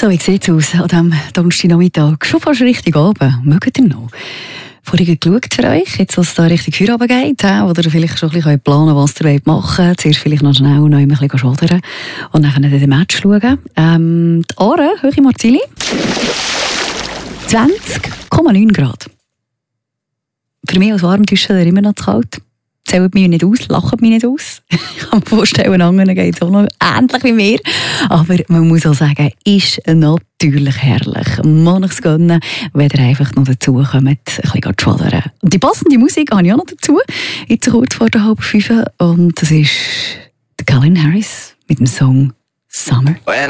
So, wie sieht es aus an diesem Donnerstagnachmittag? Schon fast richtig oben. Mögt ihr noch? Vorhin geschaut für euch, jetzt was da Richtung Feierabend geht, oder vielleicht schon ein bisschen planen, was ihr machen wollt. Zuerst vielleicht noch schnell noch ein bisschen schwadern und dann den Match schauen. Die Aare, Höhe Marzili, 20,9 Grad. Für mich als Warmduscher immer noch zu kalt. Zählt mich nicht aus, lacht mich nicht aus. Ich kann mir vorstellen, anderen geht es auch noch ähnlich wie mir. Aber man muss auch sagen, ist natürlich herrlich. Man es gönnen, wenn ihr einfach noch dazu kommt, ein bisschen zu schwadern. Und die passende Musik habe ich auch noch dazu, jetzt kurz vor der 4:30. Und das ist Calvin Harris mit dem Song Summer.